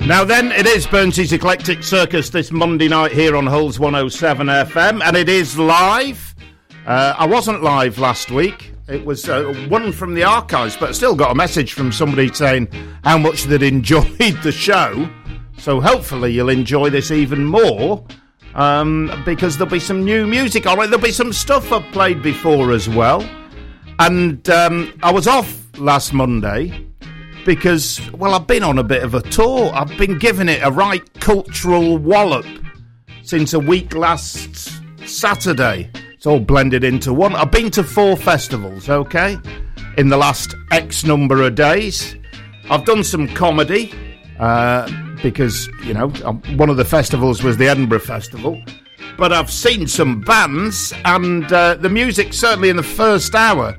Now then, it is Burnsy's Eclectic Circus this Monday night here on Hull's 107 FM, and it is live. I wasn't live last week. It was one from the archives, but I still got a message from somebody saying how much they'd enjoyed the show. So hopefully you'll enjoy this even more, because there'll be some new music on it. There'll be some stuff I've played before as well. And I was off last Monday because, well, I've been on a bit of a tour. I've been giving it a right cultural wallop since a week last Saturday. It's all blended into one. I've been to 4 festivals, okay, in the last X number of days. I've done some comedy, because, you know, one of the festivals was the Edinburgh Festival. But I've seen some bands, and the music, certainly in the first hour,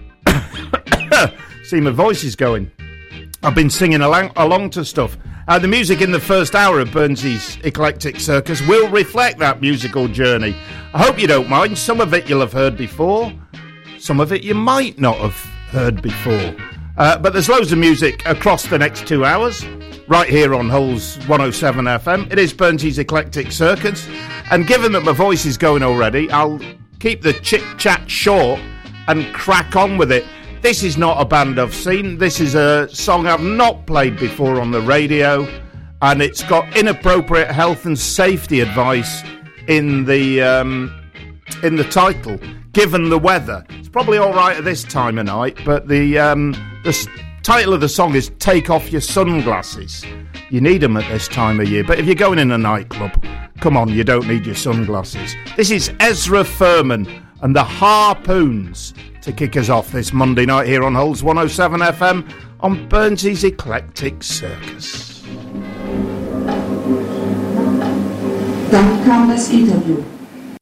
see, my voice is going. I've been singing along to stuff. The music in the first hour of Burnsy's Eclectic Circus will reflect that musical journey. I hope you don't mind. Some of it you'll have heard before. Some of it you might not have heard before. But there's loads of music across the next 2 hours, right here on Hull's 107 FM. It is Burnsy's Eclectic Circus. And given that my voice is going already, I'll keep the chit-chat short and crack on with it. This is not a band I've seen. This is a song I've not played before on the radio, and it's got inappropriate health and safety advice in the title, given the weather. It's probably all right at this time of night, but the title of the song is Take Off Your Sunglasses. You need them at this time of year, but if you're going in a nightclub, come on, you don't need your sunglasses. This is Ezra Furman and the Harpoons to kick us off this Monday night here on Hull's 107 FM on Burnsy's Eclectic Circus. Dann kam das Interview.